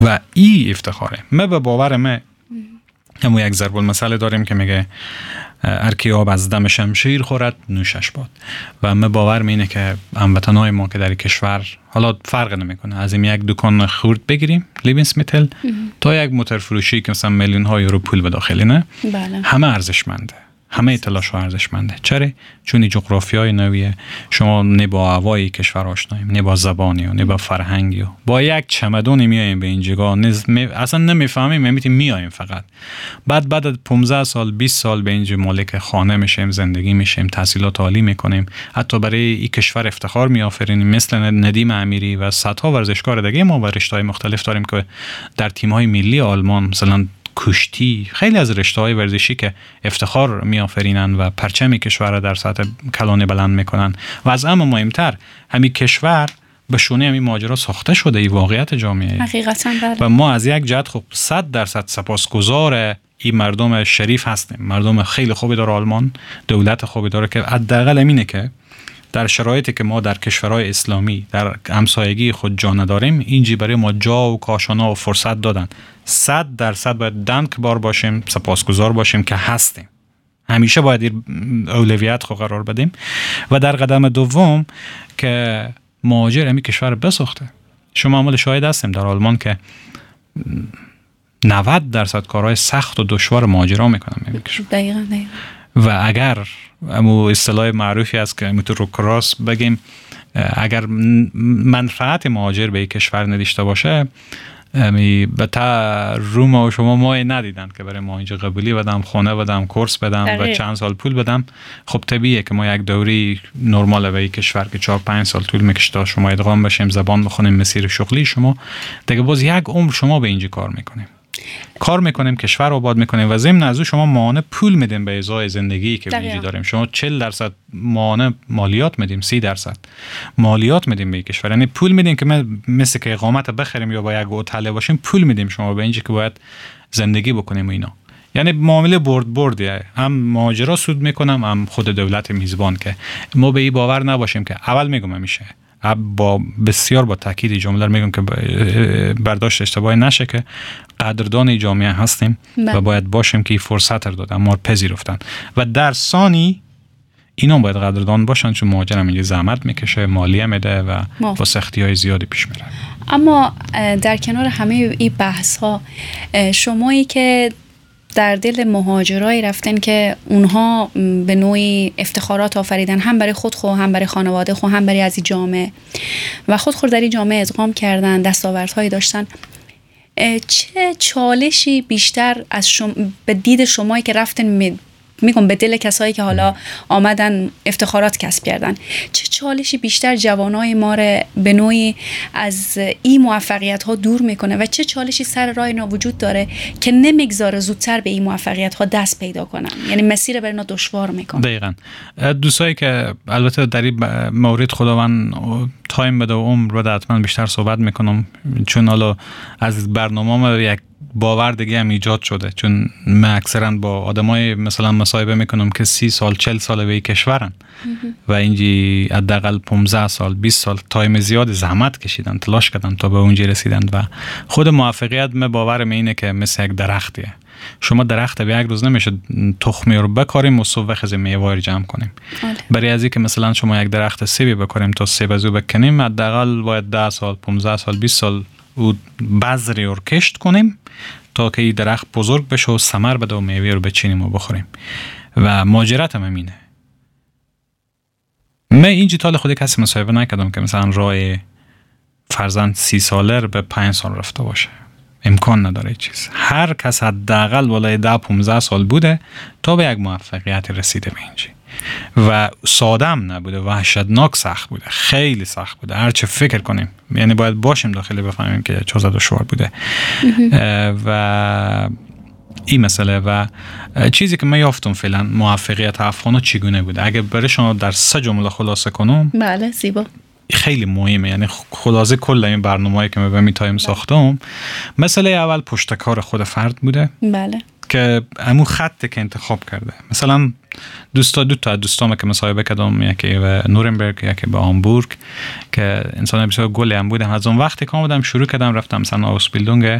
و ای افتخاره. ما به باور همون یک ضرب المثل داریم که میگه هر کی آب از دم شمشیر خورد نوشش باد. و ما باور اینه که هموطنای ما که در کشور حالا فرق نمیکنه از این یک دکان خرد بگیریم لیبنسمیتل تا یک موتور فروشی که مثلا میلیون ها یورو پول به داخلی نه، بله. همه ارزشمنده، همه اطلاعات ها ارزشمنده. چرا؟ چون جغرافیای نویه، شما نه با هوای کشور آشناییم، نه با زبانی و نه با فرهنگی و با یک چمدون میایم به این جگاه، اصلا نمیفهمیم، میایم فقط. بعد 15 سال 20 سال به اینجا مالک خانه میشیم، زندگی میشیم، تحصیلات عالی میکنیم، حتی برای این کشور افتخار میآفرینیم، مثل ندیم امیری و صدها ورزشکار دیگه ما و رشته‌های مختلف داریم که در تیم‌های ملی آلمان مثلا کشتی، خیلی از رشته‌های ورزشی که افتخار میآفرینن و پرچم کشور را در سطح کلان بلند میکنن. و از همه مهمتر همین کشور به شونه همین ماجرا ساخته شده، این واقعیت جامعه. حقیقتاً بله. و ما از یک جهت خب 100% سپاسگزار این مردم شریف هستیم. مردم خیلی خوبی داره آلمان، دولت خوبی داره که حداقل اینه که در شرایطی که ما در کشورهای اسلامی در همسایگی خود جا نداریم، اینجی برای ما جا و کاشانا و فرصت دادن. 100% باید دنکبار باشیم، سپاسگزار باشیم که هستیم. همیشه باید این اولویت خود قرار بدیم. و در قدم دوم که مهاجر همین کشور بساخته. شما عمل شاهد هستیم در آلمان که 90% کارهای سخت و دشوار مهاجرا میکنن. دقیقاً. و اگر امو اصطلاح معروفی است که میتو رو کراس بگیم، اگر منفعت مهاجر به کشور نداشته باشه، به تا روم و شما مای ندیدن که برای ما اینجا قبولی بدم، خونه بدم، کورس بدم و چند سال پول بدم. خب طبیعیه که ما یک دوری نرمال به کشور که 4-5 سال طول میکشه تا شما ادغام بشیم، زبان بخونیم، مسیر شغلی شما دیگه باز یک عمر شما به اینجا کار میکنیم، کشور آباد میکنیم و ضمن از شما مانع پول میدیم به ازای زندگی که اینجا داریم. شما 40% مانع مالیات میدیم، 30% مالیات میدیم به کشور. یعنی پول میدیم که مثل که اقامت بخریم یا با یک هتل باشیم، پول میدیم شما به اینجا که باید زندگی بکنیم و اینا. یعنی معامله بردیه، هم مهاجرا سود میکنم، هم خود دولت میزبان. که ما به این باور نباشیم که اول میگم همیشه با بسیار با تاکید جمله رو میگم که برداشت اشتباهی نشه که قدردان جامعه هستیم و باید باشیم که این فرصت رو دادن، ما رو پذیرفتن. و در ثانی اینا باید قدردان باشن چون مهاجر هم اینجا زحمت میکشه، مالیه میده و با سختی‌های زیادی پیش میره. اما در کنار همه این بحث ها، شمایی که در دل مهاجرای رفتن که اونها به نوعی افتخارات آفریدن، هم برای خود خو، هم برای خانواده خو، هم برای از این جامعه و خود در این جامعه ادغام کردن، دستاوردهایی داشتن، چه چالشی بیشتر از به دید شمایی که رفتن میگم به دل کسایی که حالا آمدن افتخارات کسب کردن، چه چالشی بیشتر جوانای ما رو به نوعی از این موفقیت ها دور میکنه و چه چالشی سر راه اینا وجود داره که نمیگذاره زودتر به این موفقیت ها دست پیدا کنن، یعنی مسیر بر اینا دشوار میکنه؟ دقیقاً. دوستایی که البته در این مورد خداوند تایم بده و عمر بده حتما بیشتر صحبت میکنم، چون حالا از برنامه یک باور دیگه هم ایجاد شده. چون من اکثرا با آدمای مثلا مصاحبه میکنم که 30 سال 40 سال به کشورن و اینجی حداقل 15 سال 20 سال تایم زیاد زحمت کشیدن، تلاش کردن تا به اونجا رسیدن. و خود موفقیت من باورم اینه که مثل یک درختیه. شما درخت به یک روز نمیشه تخمی رو بکاریم و صبح خیز میوه رو جمع کنیم. برای از اینکه مثلا شما یک درخت سیبی بکاریم تا سیب از او بکنیم، حداقل باید 10 سال 15 سال 20 سال او بذری رو کشت کنیم تا که این درخت بزرگ بشه و ثمر بده و میوه رو بچینیم و بخوریم. و ماجرت هم اینه. من اینجی تا خودی کسی مصاحبه نکردم که مثلا راه فرزند 30 ساله رو به 5 سال رفته باشه. امکان نداره چیز. هر کس حداقل بالای 10-15 سال بوده تا به یک موفقیت رسیده به اینجی. و ساده هم نبوده، وحشتناک سخت بوده، خیلی سخت بوده. هر چه فکر کنیم، یعنی باید باشیم داخلی بفهمیم که چه دشوار بوده. و این مسئله و چیزی که من یافتم فعلا موفقیت افغانا چگونه بوده، اگه برای شما در 3 جمله خلاصه کنم. بله زیبا. خیلی مهمه، یعنی خلاصه کل این برنامه‌ای که من به می تایم ساختم. مسئله اول پشتکار خود فرد بوده. بله. که همون خطی که انتخاب کرده. مثلا دو تا دوستام که مصاحبه کردم، یکی به نورنبرگ یکی به هامبورگ، که انسان بسیار گلی هم بودم. از اون وقتی که آمدم شروع کردم رفتم مثلا اوسبیلدونگ